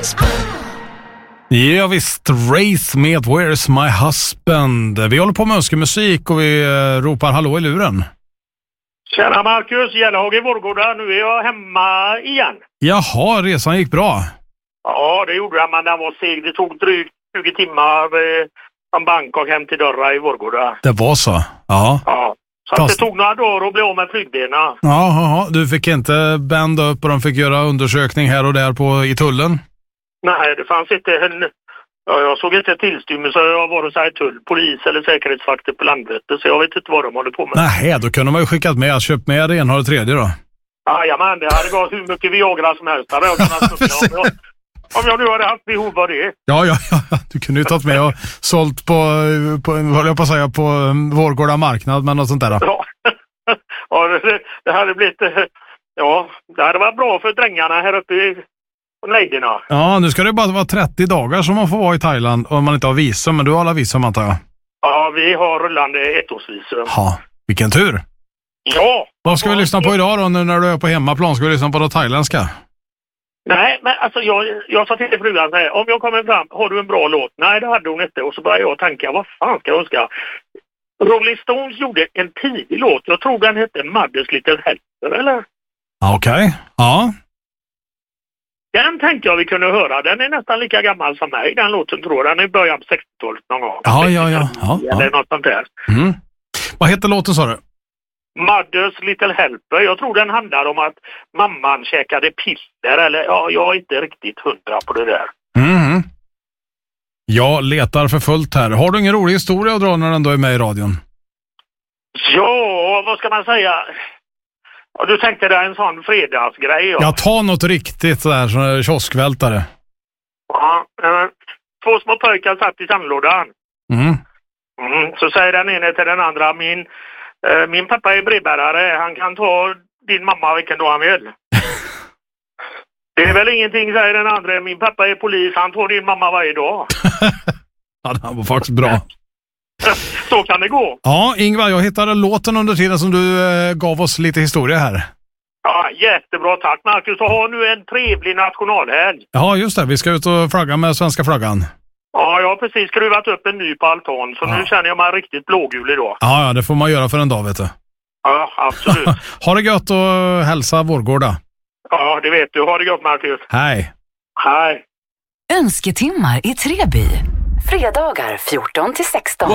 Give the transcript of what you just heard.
Ja visst, Race med Where's My Husband. Vi håller på med önskemusik och vi ropar hallå i luren. Tjena Marcus, Gällhag i Vårgårda. Nu är jag hemma igen. Jaha, resan gick bra. Ja, det gjorde jag, men den var seg. Det tog drygt 20 timmar från Bangkok hem till Dörra i Vårgårda. Det var så? Ja. Så det tog några dagar att bli av med flygbenen. Ja, du fick inte bända upp och de fick göra undersökning här och där i tullen? Nej, det fanns inte jag såg inte tillstymmelse, så jag var så tull, polis eller säkerhetsvakter på Landvetter, så jag vet inte vad de håller på med. Nej, då kunde man ju skickat med, köpt med det ena och det tredje då. Jajamän, det hade gått hur mycket Viagra som helst. Om jag nu hade haft behov av det. Ja, du kunde ju tagit med och sålt på Vårgårda marknad, men något sånt där. Ja, det hade blivit, det hade varit bra för drängarna här uppe i nejderna. Ja, nu ska det bara vara 30 dagar som man får vara i Thailand om man inte har visum, men du har alla visum antar jag. Ja, vi har rullande ettårsvisum. Ja, vilken tur. Ja. Vad ska vi lyssna på idag då när du är på hemmaplan? Ska vi lyssna på det thailändska? Nej, men alltså jag sa till frugan så här, om jag kommer fram, har du en bra låt? Nej, det hade hon inte. Och så började jag tänka, vad fan ska jag önska? Rolling Stones gjorde en tidig låt. Jag tror den hette Mother's Little Helper, eller? Okej, ja. Den tänkte jag vi kunde höra. Den är nästan lika gammal som mig. Den låten tror jag. Den är i början på 60-talet någon gång. Ja. Eller något sånt där. Mm. Vad heter låten sa du? Mother's Little Helper. Jag tror den handlar om att mamman käkade piller. Eller jag är inte riktigt 100 på det där. Mm. Jag letar för fullt här. Har du ingen rolig historia att dra när den då är med i radion? Ja, vad ska man säga? Ja, du tänkte det är en sån fredagsgrej. Ja, ta något riktigt sådär, sån kioskvältare. Ja, 2 små pojkar satt i sandlådan. Så säger den ene till den andra, min pappa är brevbärare, han kan ta din mamma vilken dag han vill. Det är väl ingenting, säger den andra, min pappa är polis, han tar din mamma varje dag. Ja, det var faktiskt bra. Så kan det gå. Ja, Ingvar, jag hittade låten under tiden som du gav oss lite historia här. Ja, jättebra, tack Marcus. Och ha nu en trevlig nationalhelg. Ja, just det. Vi ska ut och flagga med svenska flaggan. Ja, jag har precis skruvat upp en ny på altan, så nu känner jag mig riktigt blågul idag. Ja, det får man göra för en dag, vet du. Ja, absolut. Ha det gött och hälsa Vårgårda. Ja, det vet du. Ha det gott, Marcus. Hej. Hej. Önsketimmar i Treby. Fredagar 14-16.